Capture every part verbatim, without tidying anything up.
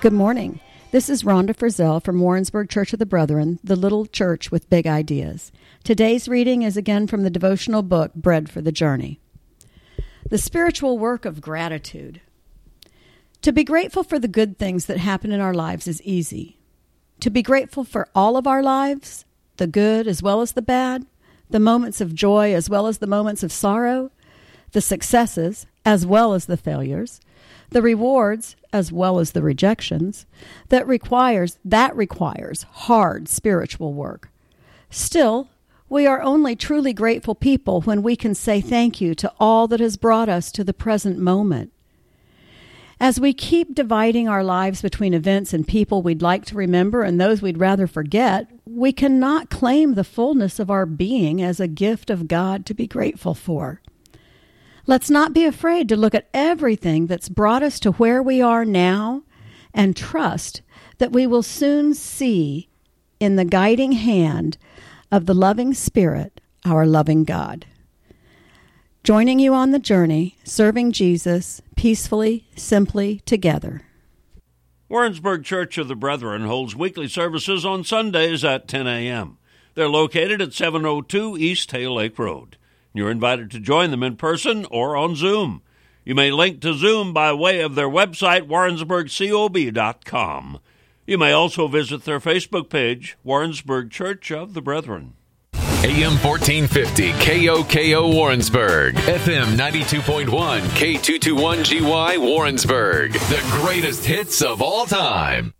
Good morning. This is Rhonda Frizzell from Warrensburg Church of the Brethren, the little church with big ideas. Today's reading is again from the devotional book, Bread for the Journey. The spiritual work of gratitude. To be grateful for the good things that happen in our lives is easy. To be grateful for all of our lives, the good as well as the bad, the moments of joy as well as the moments of sorrow, the successes as well as the failures, the rewards as well as the rejections, that requires that requires hard spiritual work. Still, we are only truly grateful people when we can say thank you to all that has brought us to the present moment. As we keep dividing our lives between events and people we'd like to remember and those we'd rather forget, we cannot claim the fullness of our being as a gift of God to be grateful for. Let's not be afraid to look at everything that's brought us to where we are now and trust that we will soon see in the guiding hand of the loving Spirit, our loving God. Joining you on the journey, serving Jesus peacefully, simply, together. Warrensburg Church of the Brethren holds weekly services on Sundays at ten a.m. They're located at seven oh two East Hale Lake Road. You're invited to join them in person or on Zoom. You may link to Zoom by way of their website, warrensburg cob dot com. You may also visit their Facebook page, Warrensburg Church of the Brethren. A M fourteen fifty K O K O Warrensburg, F M ninety-two point one K two twenty-one G Y Warrensburg, the greatest hits of all time.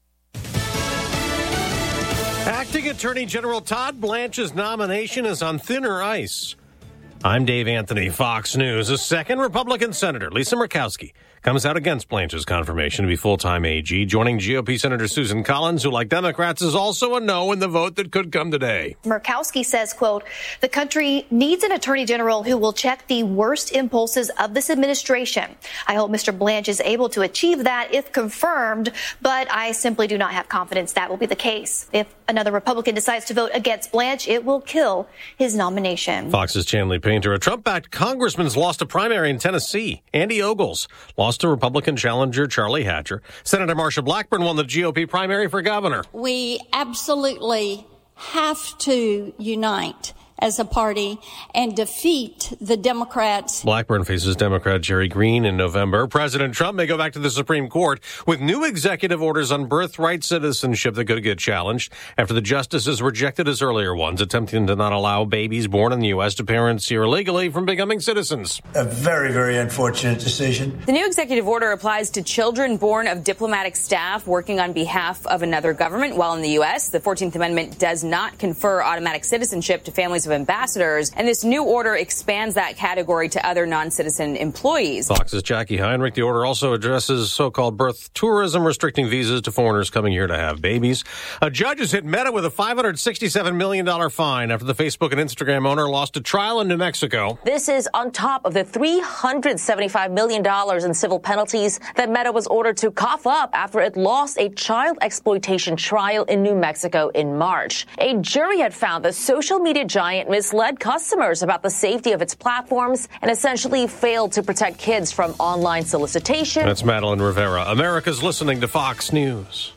Acting Attorney General Todd Blanche's nomination is on thinner ice. I'm Dave Anthony, Fox News. A second Republican Senator, Lisa Murkowski, comes out against Blanche's confirmation to be full-time A G, joining G O P Senator Susan Collins, who, like Democrats, is also a no in the vote that could come today. Murkowski says, quote, the country needs an attorney general who will check the worst impulses of this administration. I hope Mister Blanche is able to achieve that if confirmed, but I simply do not have confidence that will be the case. If another Republican decides to vote against Blanche, it will kill his nomination. Fox's Chanley Painter. A Trump-backed congressman's lost a primary in Tennessee. Andy Ogles lost to Republican challenger Charlie Hatcher. Senator Marsha Blackburn won the G O P primary for governor. We absolutely have to unite as a party and defeat the Democrats. Blackburn faces Democrat Jerry Green in November. President Trump may go back to the Supreme Court with new executive orders on birthright citizenship that could get challenged after the justices rejected his earlier ones, attempting to not allow babies born in the U S to parents here illegally from becoming citizens. A very, very unfortunate decision. The new executive order applies to children born of diplomatic staff working on behalf of another government while in the U S. The fourteenth Amendment does not confer automatic citizenship to families of ambassadors, and this new order expands that category to other non-citizen employees. Fox's Jackie Heinrich. The order also addresses so-called birth tourism, restricting visas to foreigners coming here to have babies. A judge has hit Meta with a five hundred sixty-seven million dollars fine after the Facebook and Instagram owner lost a trial in New Mexico. This is on top of the three hundred seventy-five million dollars in civil penalties that Meta was ordered to cough up after it lost a child exploitation trial in New Mexico in March. A jury had found the social media giant misled customers about the safety of its platforms and essentially failed to protect kids from online solicitation. That's Madeline Rivera. America's listening to Fox News.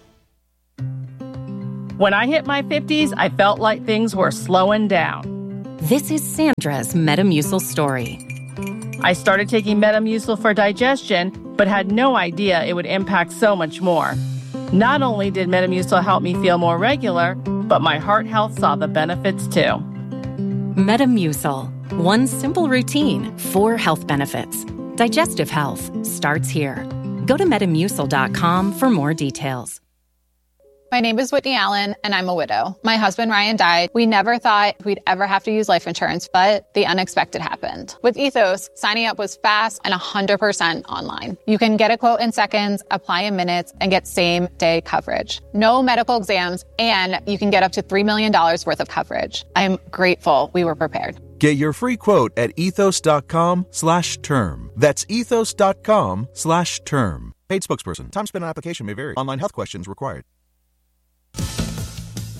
When I hit my fifties, I felt like things were slowing down. This is Sandra's Metamucil story. I started taking Metamucil for digestion, but had no idea it would impact so much more. Not only did Metamucil help me feel more regular, but my heart health saw the benefits too. Metamucil. One simple routine, four health benefits. Digestive health starts here. Go to metamucil dot com for more details. My name is Whitney Allen, and I'm a widow. My husband, Ryan, died. We never thought we'd ever have to use life insurance, but the unexpected happened. With Ethos, signing up was fast and one hundred percent online. You can get a quote in seconds, apply in minutes, and get same-day coverage. No medical exams, and you can get up to three million dollars worth of coverage. I'm grateful we were prepared. Get your free quote at ethos.com slash term. That's ethos.com slash term. Paid spokesperson. Time spent on application may vary. Online health questions required.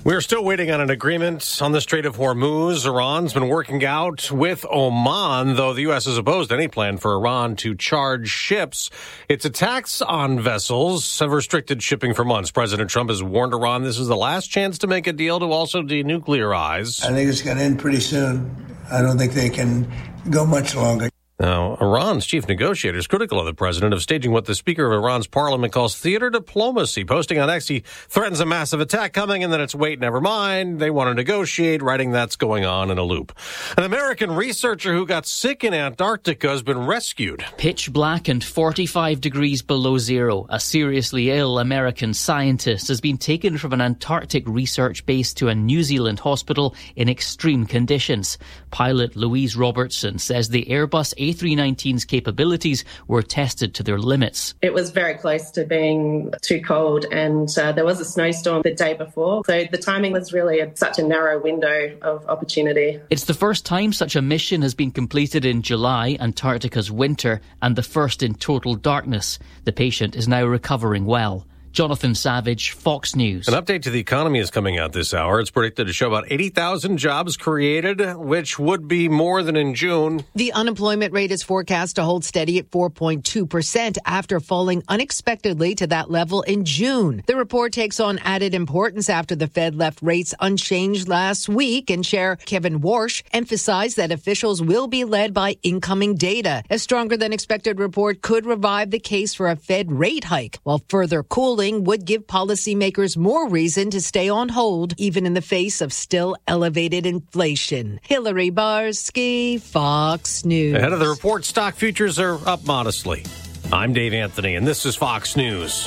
We're still waiting on an agreement on the Strait of Hormuz. Iran's been working out with Oman, though the U S has opposed any plan for Iran to charge ships. Its attacks on vessels have restricted shipping for months. President Trump has warned Iran this is the last chance to make a deal to also denuclearize. I think it's going to end pretty soon. I don't think they can go much longer. Now, Iran's chief negotiator is critical of the president of staging what the Speaker of Iran's parliament calls theater diplomacy. Posting on X, he threatens a massive attack coming, and then it's wait, never mind. They want to negotiate, writing that's going on in a loop. An American researcher who got sick in Antarctica has been rescued. Pitch black and forty-five degrees below zero. A seriously ill American scientist has been taken from an Antarctic research base to a New Zealand hospital in extreme conditions. Pilot Louise Robertson says the Airbus A three nineteen's capabilities were tested to their limits. It was very close to being too cold, and uh, there was a snowstorm the day before, so the timing was really a, such a narrow window of opportunity. It's the first time such a mission has been completed in July, Antarctica's winter, and the first in total darkness. The patient is now recovering well. Jonathan Savage, Fox News. An update to the economy is coming out this hour. It's predicted to show about eighty thousand jobs created, which would be more than in June. The unemployment rate is forecast to hold steady at four point two percent after falling unexpectedly to that level in June. The report takes on added importance after the Fed left rates unchanged last week, and Chair Kevin Warsh emphasized that officials will be led by incoming data. A stronger than expected report could revive the case for a Fed rate hike, while further cooling would give policymakers more reason to stay on hold, even in the face of still elevated inflation. Hillary Barsky, Fox News. Ahead of the report, stock futures are up modestly. I'm Dave Anthony, and this is Fox News.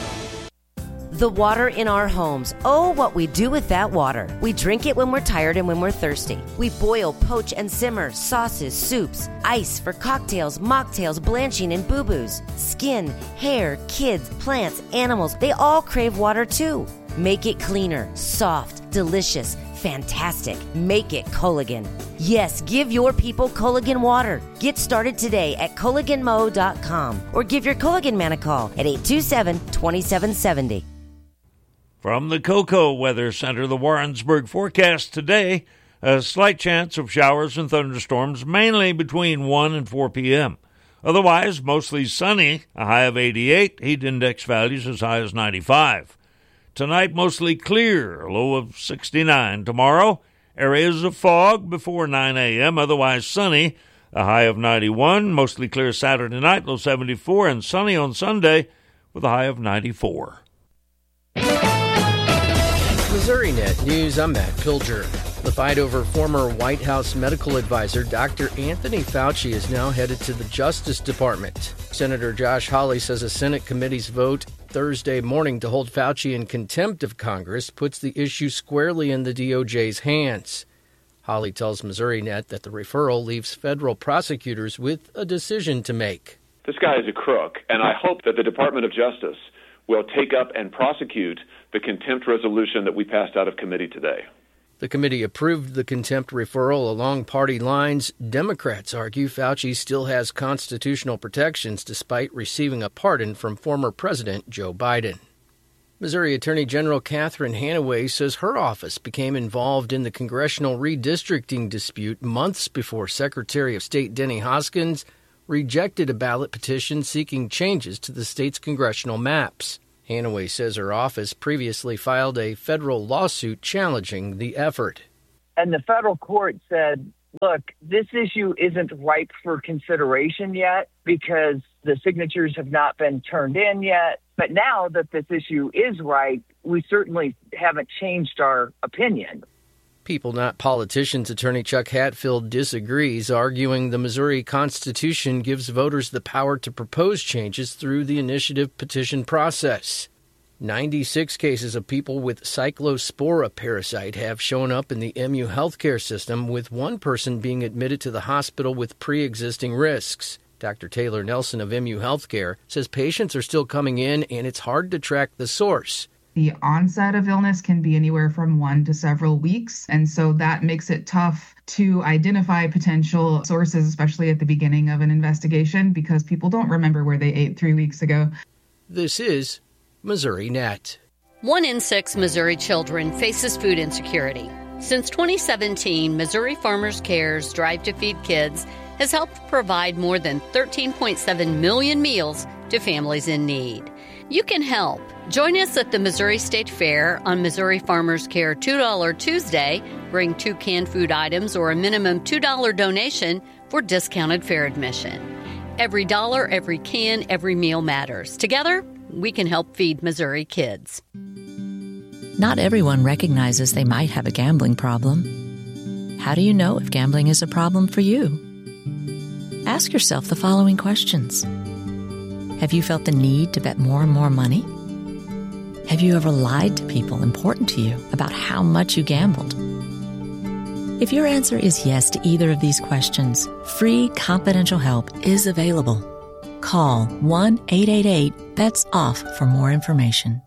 The water in our homes. Oh, what we do with that water. We drink it when we're tired and when we're thirsty. We boil, poach, and simmer sauces, soups, ice for cocktails, mocktails, blanching, and boo-boos. Skin, hair, kids, plants, animals, they all crave water too. Make it cleaner, soft, delicious, fantastic. Make it Culligan. Yes, give your people Culligan water. Get started today at Culligan Mo dot com or give your Culligan man a call at eight two seven, two seven seven zero. From the Cocoa Weather Center, the Warrensburg forecast today, a slight chance of showers and thunderstorms, mainly between one and four p.m. Otherwise, mostly sunny, a high of eighty-eight, heat index values as high as ninety-five. Tonight, mostly clear, a low of sixty-nine. Tomorrow, areas of fog before nine a.m., otherwise sunny, a high of ninety-one. Mostly clear Saturday night, low seventy-four, and sunny on Sunday with a high of ninety-four. Missouri Net News, I'm Matt Pilger. The fight over former White House medical advisor Doctor Anthony Fauci is now headed to the Justice Department. Senator Josh Hawley says a Senate committee's vote Thursday morning to hold Fauci in contempt of Congress puts the issue squarely in the D O J's hands. Hawley tells Missouri Net that the referral leaves federal prosecutors with a decision to make. This guy is a crook, and I hope that the Department of Justice will take up and prosecute the contempt resolution that we passed out of committee today. The committee approved the contempt referral along party lines. Democrats argue Fauci still has constitutional protections despite receiving a pardon from former President Joe Biden. Missouri Attorney General Catherine Hanaway says her office became involved in the congressional redistricting dispute months before Secretary of State Denny Hoskins rejected a ballot petition seeking changes to the state's congressional maps. Hanaway says her office previously filed a federal lawsuit challenging the effort. And the federal court said, look, this issue isn't ripe for consideration yet because the signatures have not been turned in yet. But now that this issue is ripe, we certainly haven't changed our opinion. People Not Politicians attorney Chuck Hatfield disagrees, arguing the Missouri Constitution gives voters the power to propose changes through the initiative petition process. ninety-six cases of people with cyclospora parasite have shown up in the M U healthcare system, with one person being admitted to the hospital with pre-existing risks. Doctor Taylor Nelson of M U Healthcare says patients are still coming in and it's hard to track the source. The onset of illness can be anywhere from one to several weeks, and so that makes it tough to identify potential sources, especially at the beginning of an investigation, because people don't remember where they ate three weeks ago. This is Missouri Net. One in six Missouri children faces food insecurity. Since twenty seventeen, Missouri Farmers Care's Drive to Feed Kids has helped provide more than thirteen point seven million meals to families in need. You can help. Join us at the Missouri State Fair on Missouri Farmers Care two dollar Tuesday. Bring two canned food items or a minimum two dollars donation for discounted fair admission. Every dollar, every can, every meal matters. Together, we can help feed Missouri kids. Not everyone recognizes they might have a gambling problem. How do you know if gambling is a problem for you? Ask yourself the following questions. Have you felt the need to bet more and more money? Have you ever lied to people important to you about how much you gambled? If your answer is yes to either of these questions, free confidential help is available. Call one eight eight eight, B E T S off for more information.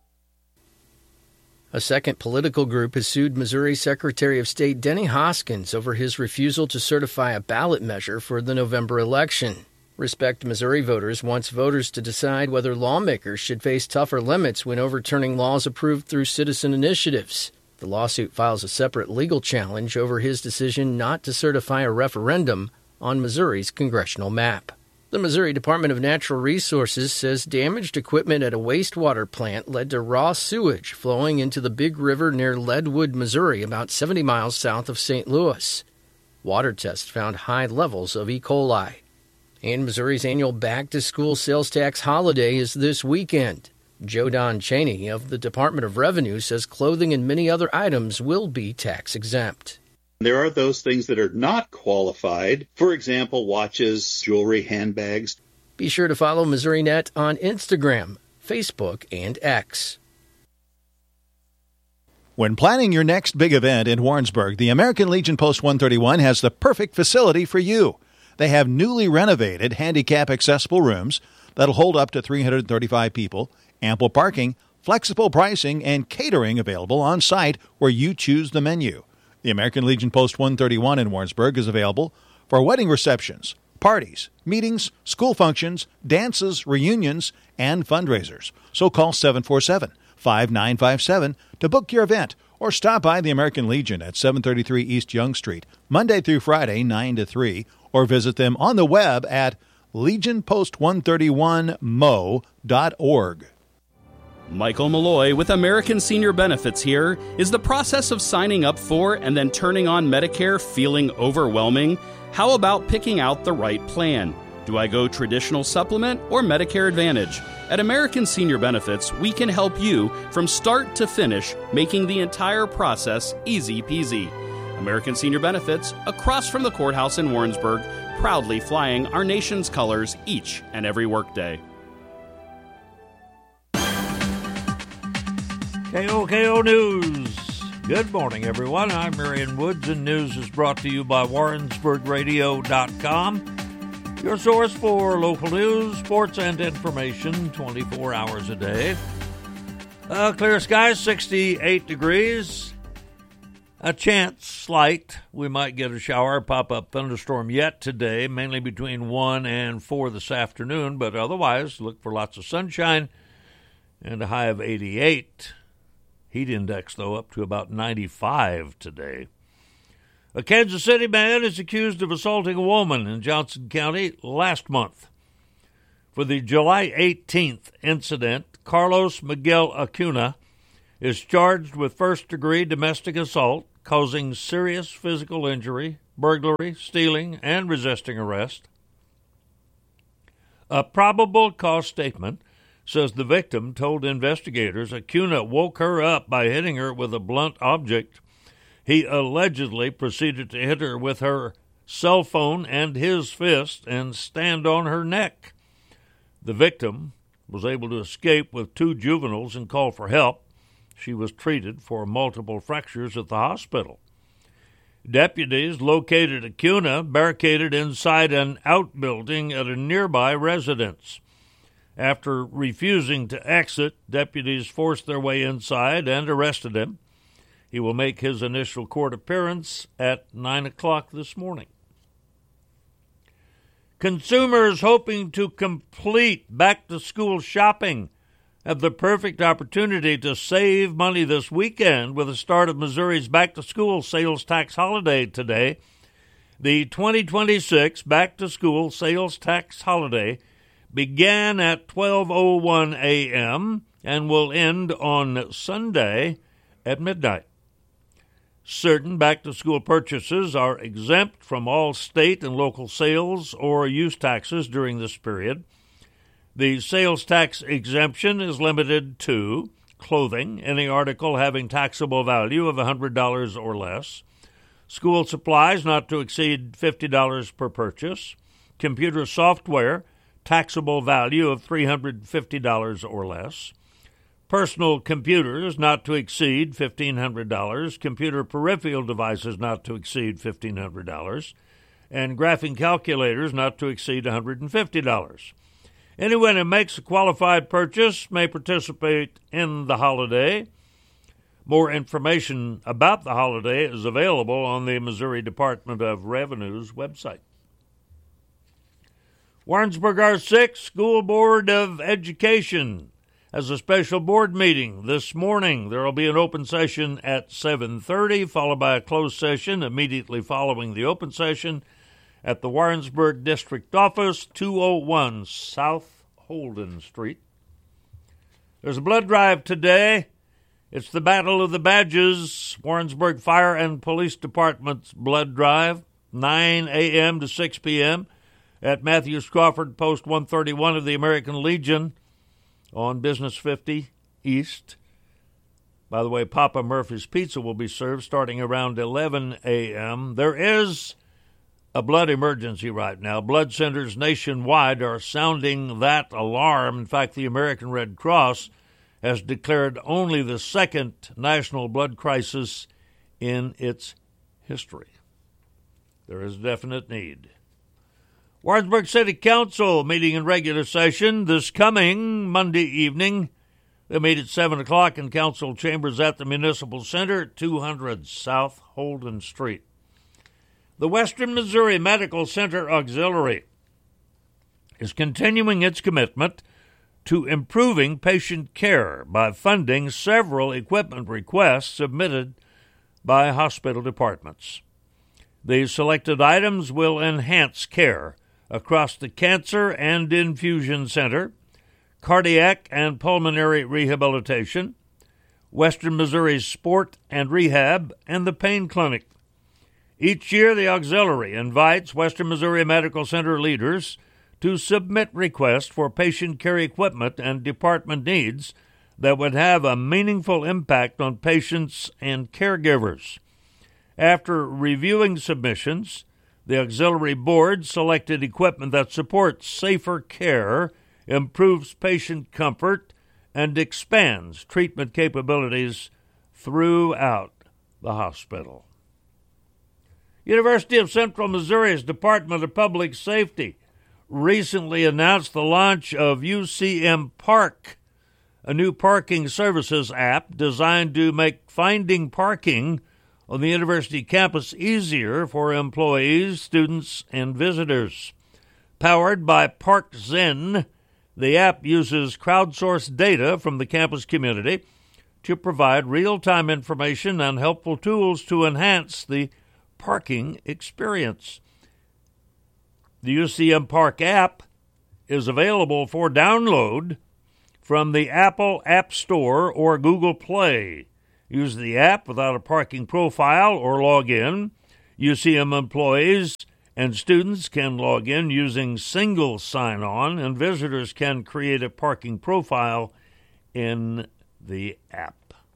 A second political group has sued Missouri Secretary of State Denny Hoskins over his refusal to certify a ballot measure for the November election. Respect Missouri Voters wants voters to decide whether lawmakers should face tougher limits when overturning laws approved through citizen initiatives. The lawsuit files a separate legal challenge over his decision not to certify a referendum on Missouri's congressional map. The Missouri Department of Natural Resources says damaged equipment at a wastewater plant led to raw sewage flowing into the Big River near Leadwood, Missouri, about seventy miles south of Saint Louis. Water tests found high levels of E. coli. And Missouri's annual back-to-school sales tax holiday is this weekend. Joe Don Cheney of the Department of Revenue says clothing and many other items will be tax-exempt. There are those things that are not qualified. For example, watches, jewelry, handbags. Be sure to follow MissouriNet on Instagram, Facebook, and X. When planning your next big event in Warrensburg, the American Legion Post one thirty-one has the perfect facility for you. They have newly renovated handicap-accessible rooms that'll hold up to three hundred thirty-five people, ample parking, flexible pricing, and catering available on site where you choose the menu. The American Legion Post one thirty-one in Warrensburg is available for wedding receptions, parties, meetings, school functions, dances, reunions, and fundraisers. So call seven four seven, five nine five seven to book your event or stop by the American Legion at seven thirty-three East Young Street, Monday through Friday, nine to three, or visit them on the web at legion post one thirty-one mo dot org. Michael Malloy with American Senior Benefits here. Is the process of signing up for and then turning on Medicare feeling overwhelming? How about picking out the right plan? Do I go traditional supplement or Medicare Advantage? At American Senior Benefits, we can help you from start to finish, making the entire process easy peasy. American Senior Benefits, across from the courthouse in Warrensburg, proudly flying our nation's colors each and every workday. K O K O News. Good morning, everyone. I'm Marion Woods, and news is brought to you by Warrensburg Radio dot com, your source for local news, sports, and information twenty-four hours a day. Uh, clear skies, sixty-eight degrees. A chance, slight, we might get a shower, pop-up thunderstorm yet today, mainly between one and four this afternoon, but otherwise look for lots of sunshine and a high of eighty-eight. Heat index, though, up to about ninety-five today. A Kansas City man is accused of assaulting a woman in Johnson County last month. For the July eighteenth incident, Carlos Miguel Acuna is charged with first-degree domestic assault, causing serious physical injury, burglary, stealing, and resisting arrest. A probable cause statement says the victim told investigators Acuna woke her up by hitting her with a blunt object. He allegedly proceeded to hit her with her cell phone and his fist and stand on her neck. The victim was able to escape with two juveniles and call for help. She was treated for multiple fractures at the hospital. Deputies located Acuna barricaded inside an outbuilding at a nearby residence. After refusing to exit, deputies forced their way inside and arrested him. He will make his initial court appearance at nine o'clock this morning. Consumers hoping to complete back-to-school shopping have the perfect opportunity to save money this weekend with the start of Missouri's back-to-school sales tax holiday today. The twenty twenty-six back-to-school sales tax holiday began at twelve oh one a.m. and will end on Sunday at midnight. Certain back-to-school purchases are exempt from all state and local sales or use taxes during this period. The sales tax exemption is limited to clothing, any article having taxable value of one hundred dollars or less, school supplies not to exceed fifty dollars per purchase, computer software, taxable value of three hundred fifty dollars or less, personal computers not to exceed fifteen hundred dollars, computer peripheral devices not to exceed fifteen hundred dollars, and graphing calculators not to exceed one hundred fifty dollars. Anyone who makes a qualified purchase may participate in the holiday. More information about the holiday is available on the Missouri Department of Revenue's website. Warrensburg R six School Board of Education has a special board meeting this morning. There will be an open session at seven thirty, followed by a closed session immediately following the open session at the Warrensburg District Office, two oh one South Holden Street. There's a blood drive today. It's the Battle of the Badges, Warrensburg Fire and Police Department's blood drive, nine a.m. to six p.m. at Matthews Crawford, Post one thirty-one of the American Legion on Business fifty East. By the way, Papa Murphy's Pizza will be served starting around eleven a.m. There is a blood emergency right now. Blood centers nationwide are sounding that alarm. In fact, the American Red Cross has declared only the second national blood crisis in its history. There is definite need. Warrensburg City Council meeting in regular session this coming Monday evening. They meet at seven o'clock in council chambers at the Municipal Center, two hundred South Holden Street. The Western Missouri Medical Center Auxiliary is continuing its commitment to improving patient care by funding several equipment requests submitted by hospital departments. The selected items will enhance care across the Cancer and Infusion Center, Cardiac and Pulmonary Rehabilitation, Western Missouri's Sport and Rehab, and the Pain Clinic. Each year, the Auxiliary invites Western Missouri Medical Center leaders to submit requests for patient care equipment and department needs that would have a meaningful impact on patients and caregivers. After reviewing submissions, the Auxiliary Board selected equipment that supports safer care, improves patient comfort, and expands treatment capabilities throughout the hospital. University of Central Missouri's Department of Public Safety recently announced the launch of U C M Park, a new parking services app designed to make finding parking on the university campus easier for employees, students, and visitors. Powered by ParkZen, the app uses crowdsourced data from the campus community to provide real-time information and helpful tools to enhance the parking experience. The U C M Park app is available for download from the Apple App Store or Google Play. Use the app without a parking profile or log in. U C M employees and students can log in using single sign-on, and visitors can create a parking profile in the app.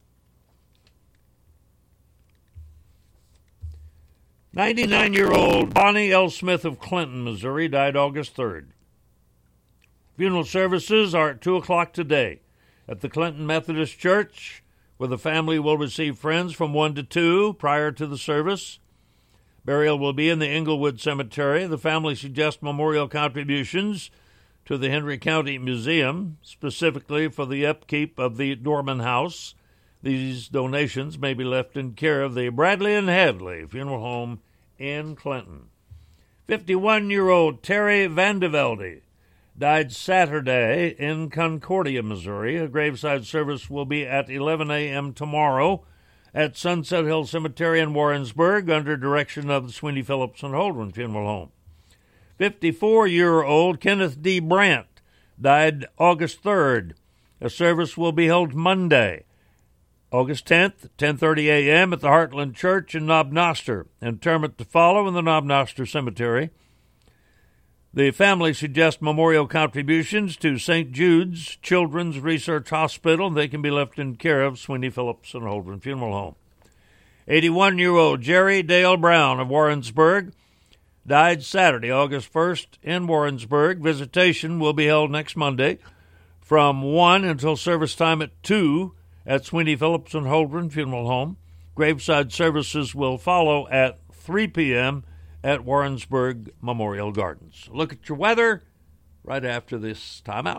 ninety-nine-year-old Bonnie L. Smith of Clinton, Missouri, died August third. Funeral services are at two o'clock today at the Clinton Methodist Church, where the family will receive friends from one to two prior to the service. Burial will be in the Englewood Cemetery. The family suggests memorial contributions to the Henry County Museum, specifically for the upkeep of the Dorman House. These donations may be left in care of the Bradley and Hadley Funeral Home in Clinton. fifty-one-year-old Terry Vandevelde died Saturday in Concordia, Missouri. A graveside service will be at eleven a.m. tomorrow at Sunset Hill Cemetery in Warrensburg under direction of the Sweeney Phillips and Holdren Funeral Home. fifty-four-year-old Kenneth D. Brandt died August third. A service will be held Monday, August tenth, ten thirty a.m. at the Heartland Church in Knob Noster. Interment to follow in the Knob Noster Cemetery. The family suggests memorial contributions to Saint Jude's Children's Research Hospital. They can be left in care of Sweeney Phillips and Holdren Funeral Home. eighty-one-year-old Jerry Dale Brown of Warrensburg died Saturday, August first, in Warrensburg. Visitation will be held next Monday from one until service time at two at Sweeney Phillips and Holdren Funeral Home. Graveside services will follow at three p.m. at Warrensburg Memorial Gardens. Look at your weather right after this timeout.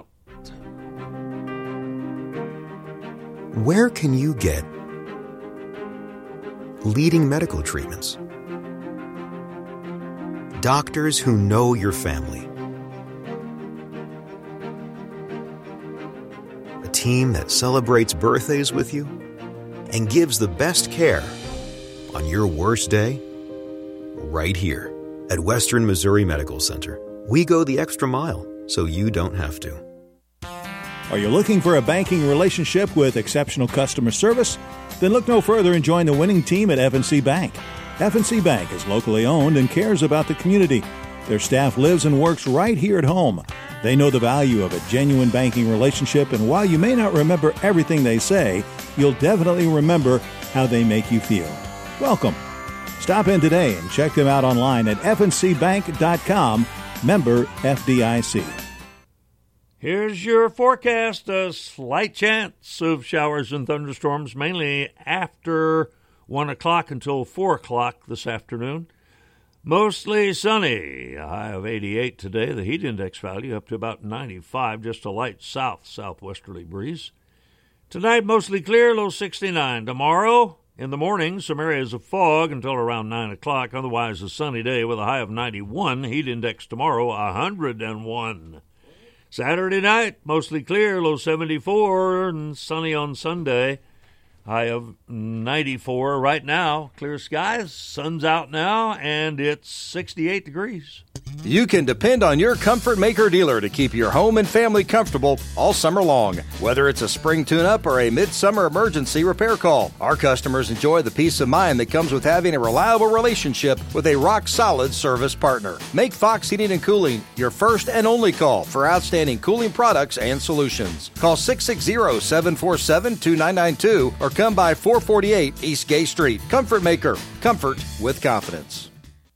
Where can you get leading medical treatments? Doctors who know your family. A team that celebrates birthdays with you and gives the best care on your worst day. Right here at Western Missouri Medical Center. We go the extra mile so you don't have to. Are you looking for a banking relationship with exceptional customer service? Then look no further and join the winning team at F and C Bank. F and C Bank is locally owned and cares about the community. Their staff lives and works right here at home. They know the value of a genuine banking relationship, and while you may not remember everything they say, you'll definitely remember how they make you feel. Welcome. Stop in today and check them out online at f n c bank dot com, member F D I C. Here's your forecast. A slight chance of showers and thunderstorms, mainly after one o'clock until four o'clock this afternoon. Mostly sunny, a high of eighty-eight today. The heat index value up to about ninety-five, just a light south-southwesterly breeze. Tonight, mostly clear, low sixty-nine. Tomorrow, in the morning, some areas of fog until around nine o'clock. Otherwise, a sunny day with a high of ninety-one. Heat index tomorrow, one hundred one. Saturday night, mostly clear, low seventy-four, and sunny on Sunday. High of ninety-four right now. Clear skies, sun's out now, and it's sixty-eight degrees. You can depend on your Comfort Maker dealer to keep your home and family comfortable all summer long. Whether it's a spring tune-up or a midsummer emergency repair call, our customers enjoy the peace of mind that comes with having a reliable relationship with a rock-solid service partner. Make Fox Heating and Cooling your first and only call for outstanding cooling products and solutions. Call six six zero, seven four seven, two nine nine two or come by four forty-eight East Gay Street. Comfort Maker. Comfort with confidence.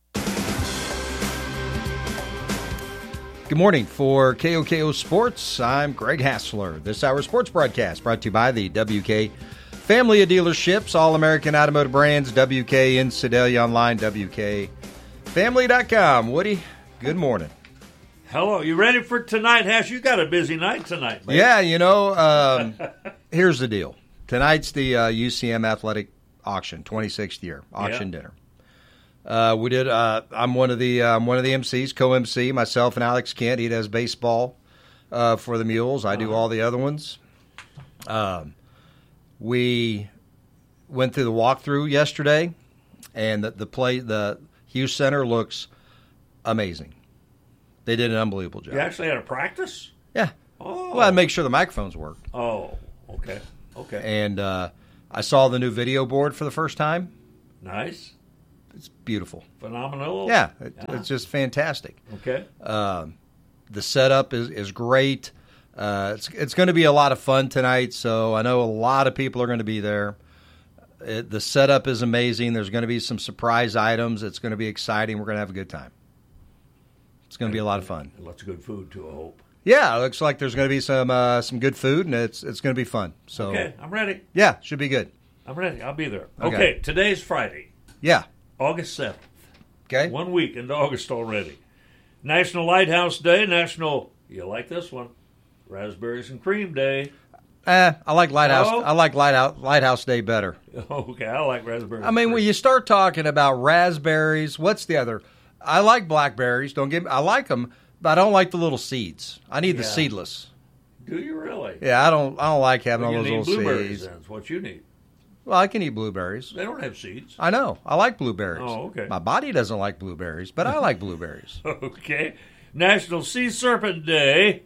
Good morning. For K O K O Sports, I'm Greg Hassler. This hour's sports broadcast brought to you by the W K family of dealerships, All American Automotive Brands, W K in Sedalia Online, W K family dot com. Woody, good morning. Hello. You ready for tonight, Hash? You got a busy night tonight, baby. Yeah, you know, um, here's the deal. Tonight's the uh, U C M Athletic Auction, twenty-sixth year, auction yeah. dinner. Uh, we did. Uh, I'm one of the um, one of the M Cs, co-M C. Myself and Alex Kent. He does baseball uh, for the Mules. I do uh-huh. all the other ones. Um, we went through the walkthrough yesterday, and the the play the Hughes Center looks amazing. They did an unbelievable job. You actually had a practice? Yeah. Oh. Well, I make sure the microphones work. Oh, okay, okay. And uh, I saw the new video board for the first time. Nice. It's beautiful. Phenomenal. Yeah, it, yeah. It's just fantastic. Okay. Um, the setup is, is great. Uh, it's it's going to be a lot of fun tonight, so I know a lot of people are going to be there. It, the setup is amazing. There's going to be some surprise items. It's going to be exciting. We're going to have a good time. It's going to be a lot of fun. Lots of good food, too, I hope. Yeah, it looks like there's going to be some uh, some good food, and it's it's going to be fun. So okay, I'm ready. Yeah, should be good. I'm ready. I'll be there. Okay, okay today's Friday. Yeah. August seventh. Okay. One week into August already. National Lighthouse Day, National, you like this one, Raspberries and Cream Day. Eh, I like Lighthouse. Oh. I like Lighthouse Lighthouse Day better. Okay, I like raspberries. I mean, when you start talking about raspberries, what's the other? I like blackberries. Don't get me. I like them, But I don't like the little seeds. I need Yeah. the seedless. Do you really? Yeah, I don't. I don't like having Well, all you those need little blueberries seeds. then. That's what you need. Well, I can eat blueberries. They don't have seeds. I know. I like blueberries. Oh, okay. My body doesn't like blueberries, but I like blueberries. Okay. National Sea Serpent Day,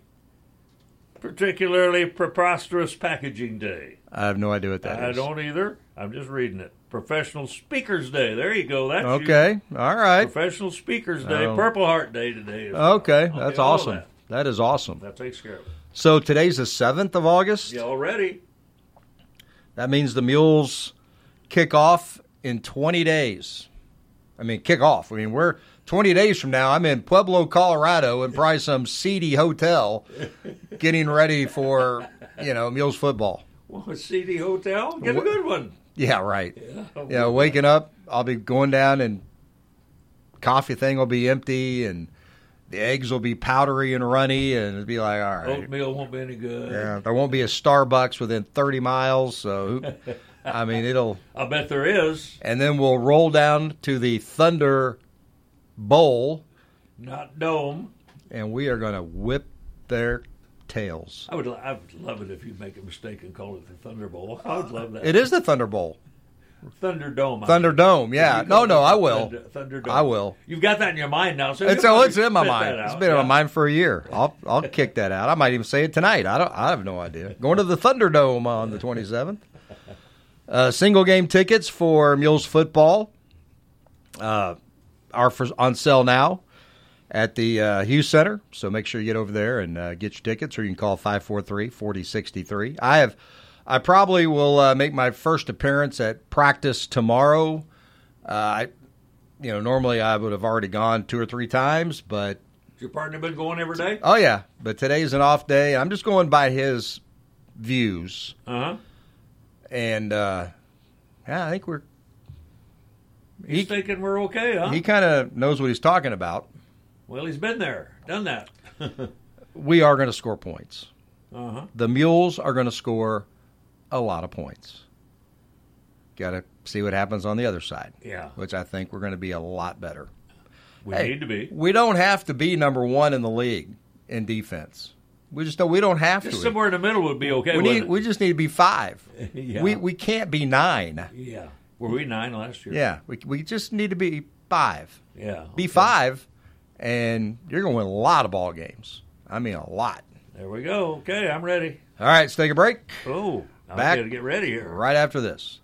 particularly Preposterous Packaging Day. I have no idea what that I is. don't either. I'm just reading it. Professional Speakers Day. There you go. That's Okay. you. All right. Professional Speakers Day. Oh. Purple Heart Day today. As Okay. well. That's all of awesome. That. That is awesome. that takes care of it. So today's the seventh of August. Yeah, already. That means the Mules kick off in twenty days. I mean, kick off. I mean, we're twenty days from now. I'm in Pueblo, Colorado, in probably some seedy hotel, getting ready for you know Mules football. Well, a seedy hotel. Get a good one. Yeah, right. Yeah. Yeah, waking up, I'll be going down, and coffee thing will be empty, and the eggs will be powdery and runny, and it'll be like, all right. Oatmeal won't be any good. Yeah, there won't be a Starbucks within thirty miles, so I mean, it'll. I bet there is. And then we'll roll down to the Thunder Bowl. Not Dome. And we are going to whip their tails. I would, I would love it if you make a mistake and call it the Thunder Bowl. I would love that. It is the Thunder Bowl. Thunderdome. I Thunderdome, mean. yeah. You No, call no, it I will. Thunder, Thunderdome. I will. You've got that in your mind now. So It's, you oh, can it's in my spit mind. that It's out. been in Yeah. my mind for a year. I'll I'll kick that out. I might even say it tonight. I don't. I have no idea. Going to the Thunderdome on the twenty-seventh. Uh, single game tickets for Mules football uh, are for, on sale now at the uh, Hughes Center. So make sure you get over there and uh, get your tickets, or you can call five four three, four zero six three. I have. I probably will uh, make my first appearance at practice tomorrow. Uh, I, you know, normally I would have already gone two or three times, but Has your partner been going every day? oh yeah, but today's an off day. I'm just going by his views, Uh-huh. and uh, yeah, I think we're. He's He, thinking we're okay, huh? he kind of knows what he's talking about. Well, he's been there, done that. We are going to score points. Uh-huh. The Mules are going to score a lot of points. Got to see what happens on the other side. Yeah. Which I think we're going to be a lot better. We Hey, need to be. We don't have to be number one in the league in defense. We just don't. We don't have Just to. somewhere in the middle would be okay we with need. it. We just need to be five. Yeah. We we can't be nine. Yeah. Were we nine last year? Yeah. We we just need to be five. Yeah. Be okay. five, and you're going to win a lot of ball games. I mean, a lot. There we go. Okay, I'm ready. All right, let's take a break. Oh, I Back got to get ready here. Right after this.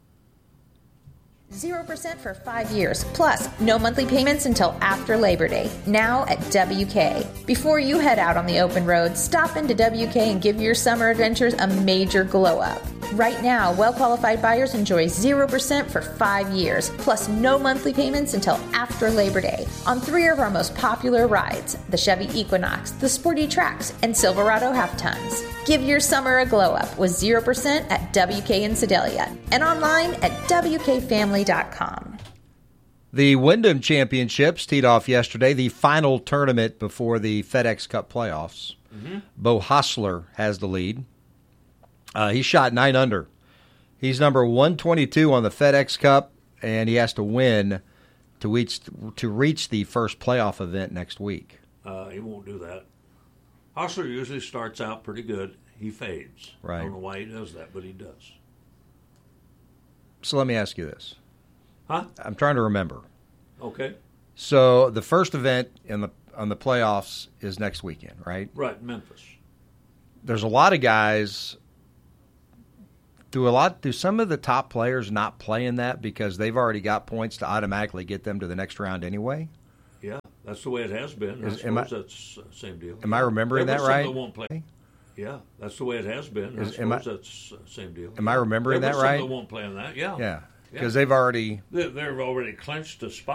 zero percent for five years, plus no monthly payments until after Labor Day, now at W K. Before you head out on the open road, stop into W K and give your summer adventures a major glow up. Right now, well-qualified buyers enjoy zero percent for five years, plus no monthly payments until after Labor Day on three of our most popular rides, the Chevy Equinox, the Sporty Trax, and Silverado Half-Tons. Give your summer a glow up with zero percent at W K in Sedalia and online at W K family dot com. The Wyndham Championships teed off yesterday, the final tournament before the FedEx Cup playoffs. Mm-hmm. Bo Hostler has the lead. Uh, he shot nine under. He's number one twenty-two on the FedEx Cup, and he has to win to reach to reach the first playoff event next week. Uh, he won't do that. Hostler usually starts out pretty good. He fades. Right. I don't know why he does that, but he does. So let me ask you this. Huh? I'm trying to remember. Okay. So the first event in the on the playoffs is next weekend, right? Right, Memphis. There's a lot of guys. Do a lot? Do some of the top players not play in that because they've already got points to automatically get them to the next round anyway? Yeah, that's the way it has been. Is- I am I- suppose that's the same deal. am I remembering There that were some right? That won't play. Yeah, that's the way it has been. I Is- suppose am I- that's the same deal. Am I remembering there that were some right? that won't play in that. Yeah. Yeah, because they've already. They- They've already clinched a spot.